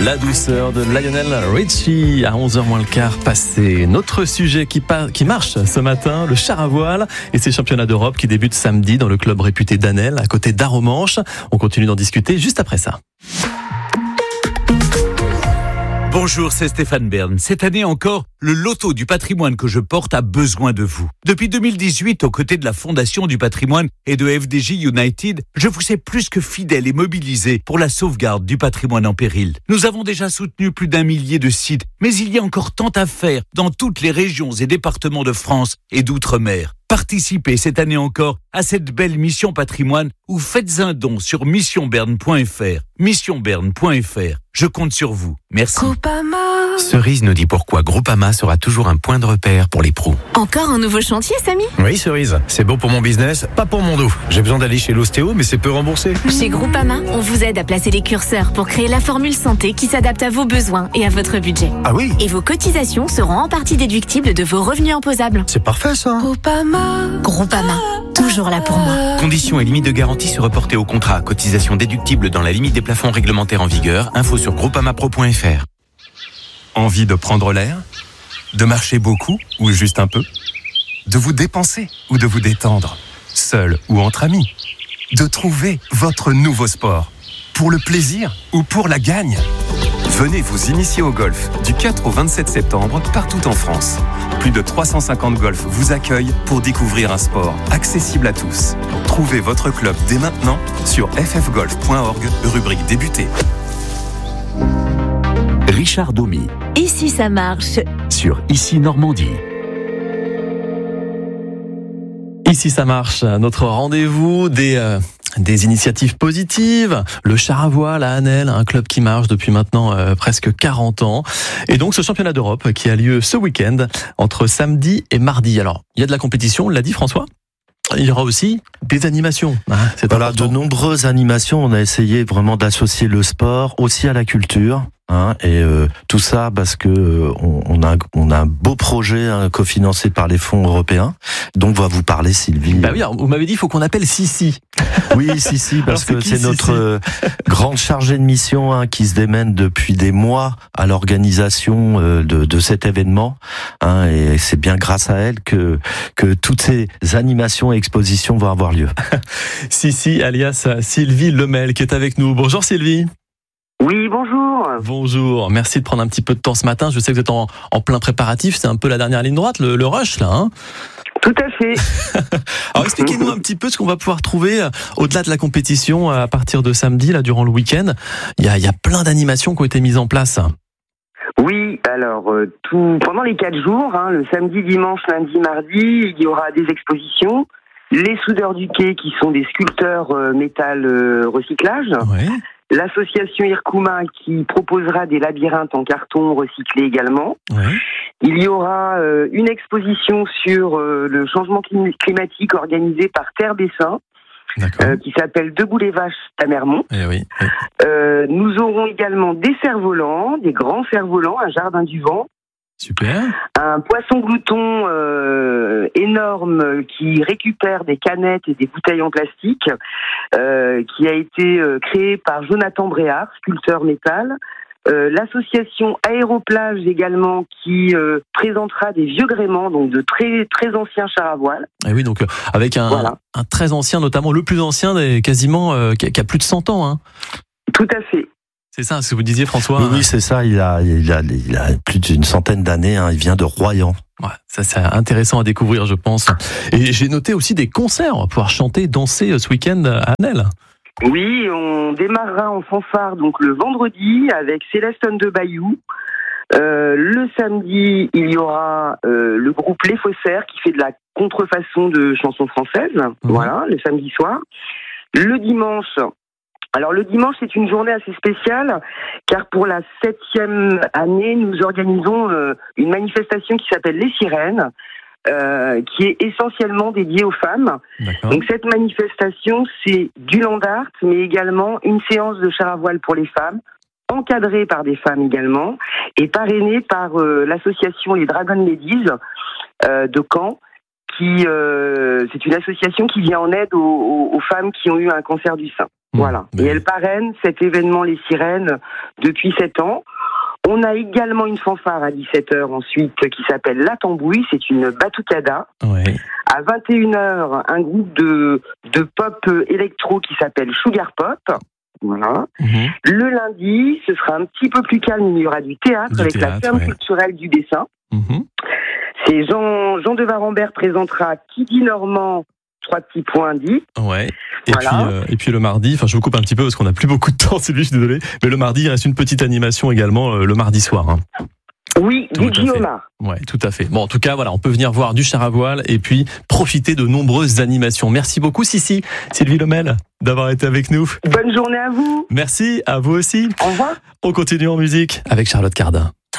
La douceur de Lionel Richie à 11h moins le quart passé. Notre sujet qui marche ce matin, le char à voile et ses championnats d'Europe qui débutent samedi dans le club réputé d'Anel à côté d'Aromanches. On continue d'en discuter juste après ça. Bonjour, c'est Stéphane Bern. Cette année encore, le loto du patrimoine que je porte a besoin de vous. Depuis 2018, aux côtés de la Fondation du patrimoine et de FDJ United, je vous sais plus que fidèle et mobilisé pour la sauvegarde du patrimoine en péril. Nous avons déjà soutenu plus d'1 millier de sites, mais il y a encore tant à faire dans toutes les régions et départements de France et d'outre-mer. Participez cette année encore à cette belle mission patrimoine ou faites un don sur missionberne.fr. Missionberne.fr. Je compte sur vous. Merci. Groupama. Cerise nous dit pourquoi Groupama sera toujours un point de repère pour les pros. Encore un nouveau chantier, Samy ? Oui, Cerise, c'est bon pour mon business, pas pour mon dos. J'ai besoin d'aller chez l'ostéo, mais c'est peu remboursé. Chez Groupama, on vous aide à placer les curseurs pour créer la formule santé qui s'adapte à vos besoins et à votre budget. Ah oui ? Et vos cotisations seront en partie déductibles de vos revenus imposables. C'est parfait ça. Groupama, toujours là pour moi. Conditions et limites de garantie se reporter au contrat. Cotisation déductible dans la limite des plafonds réglementaires en vigueur. Info sur groupamapro.fr. Envie de prendre l'air ? De marcher beaucoup ou juste un peu ? De vous dépenser ou de vous détendre ? Seul ou entre amis ? De trouver votre nouveau sport ? Pour le plaisir ou pour la gagne ? Venez vous initier au golf du 4 au 27 septembre partout en France. Plus de 350 golfs vous accueillent pour découvrir un sport accessible à tous. Trouvez votre club dès maintenant sur ffgolf.org, rubrique débuter. Richard Domy Et si ça marche ? sur Ici Normandie. Ici ça marche, notre rendez-vous des initiatives positives, le char à voile à Anel, un club qui marche depuis maintenant presque 40 ans. Et donc ce championnat d'Europe qui a lieu ce week-end entre samedi et mardi. Alors, il y a de la compétition, on l'a dit François ? Il y aura aussi des animations. C'est voilà, important. de nombreuses animations. On a essayé vraiment d'associer le sport aussi à la culture. Et tout ça parce que on a un beau projet cofinancé par les fonds européens. Donc va vous parler Sylvie. Bah oui, alors, vous m'avez dit il faut qu'on appelle Sissi. Oui, Sissi, parce Alors, que c'est c'est notre grande chargée de mission qui se démène depuis des mois à l'organisation de cet événement. Et c'est bien grâce à elle que toutes ces animations et expositions vont avoir lieu. Sissi, alias Sylvie Lemel, qui est avec nous. Bonjour Sylvie. Oui, bonjour. Bonjour, merci de prendre un petit peu de temps ce matin. Je sais que vous êtes en plein préparatif, c'est un peu la dernière ligne droite, le rush là. Tout à fait. Alors expliquez-nous un petit peu ce qu'on va pouvoir trouver au-delà de la compétition à partir de samedi, là durant le week-end. Il y a plein d'animations qui ont été mises en place. Oui, alors pendant les 4 jours, le samedi, dimanche, lundi, mardi, il y aura des expositions. Les soudeurs du quai qui sont des sculpteurs métal recyclage. Ouais. L'association Irkouma qui proposera des labyrinthes en carton recyclé également. Ouais. Il y aura une exposition sur le changement climatique organisée par Terre Bessin, qui s'appelle Debout les vaches à Mermont. Oui. Nous aurons également des cerfs-volants, des grands cerfs-volants, un jardin du vent. Super. Un poisson glouton énorme qui récupère des canettes et des bouteilles en plastique, qui a été créé par Jonathan Bréard, sculpteur métal. L'association Aéroplage également qui présentera des vieux gréements, donc de très très anciens chars à voile. Et oui, donc avec un très ancien, notamment le plus ancien, quasiment qui a plus de 100 ans. Tout à fait. C'est ça, ce que vous disiez François. Oui, c'est ça. Il a plus d'une centaine d'années. Il vient de Royan. Ouais, ça c'est intéressant à découvrir, je pense. Et j'ai noté aussi des concerts. On va pouvoir chanter, danser ce week-end à Anel. Oui, on démarrera en fanfare donc le vendredi avec Célestin de Bayou. Le samedi, il y aura le groupe Les Faussaires qui fait de la contrefaçon de chansons françaises. Voilà, le samedi soir. Le dimanche, c'est une journée assez spéciale, car pour la 7e année, nous organisons une manifestation qui s'appelle Les Sirènes, qui est essentiellement dédiée aux femmes. D'accord. Donc cette manifestation, c'est du land art, mais également une séance de char à voile pour les femmes, encadrée par des femmes également, et parrainée par l'association Les Dragon Ladies de Caen, c'est une association qui vient en aide aux femmes qui ont eu un cancer du sein. Voilà. Et elle parraine cet événement Les Sirènes depuis 7 ans. On a également une fanfare à 17h ensuite qui s'appelle La Tambouille, c'est une batucada. Ouais. À 21h, un groupe de pop électro qui s'appelle Sugar Pop. Voilà. Le lundi, ce sera un petit peu plus calme, il y aura du théâtre la ferme culturelle du dessin. C'est Jean de Varambert présentera Qui dit Normand, 3 petits points dit. Ouais. Et puis le mardi, enfin je vous coupe un petit peu parce qu'on n'a plus beaucoup de temps, Sylvie, je suis désolé. Mais le mardi, il reste une petite animation également le mardi soir. Hein. Oui, DJ Omar. Ouais, tout à fait. Bon, en tout cas, voilà, on peut venir voir du char à voile et puis profiter de nombreuses animations. Merci beaucoup, Sylvie Lemel, d'avoir été avec nous. Bonne journée à vous. Merci, à vous aussi. Au revoir. On continue en musique avec Charlotte Cardin.